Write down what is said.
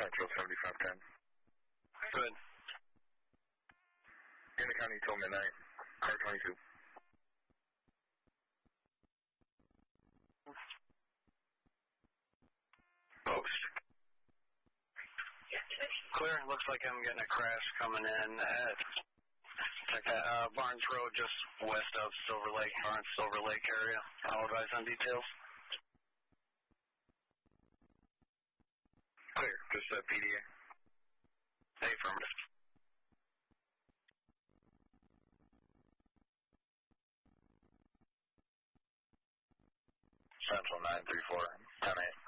Central 7510. Good. In the county till midnight. Car 22. Post. Clear. Looks like I'm getting a crash coming in at Barnes Road, just west of Silver Lake, Barnes Silver Lake area. I'll advise on details. Clear. Just PDA. Affirmative. Central 934. 10-8.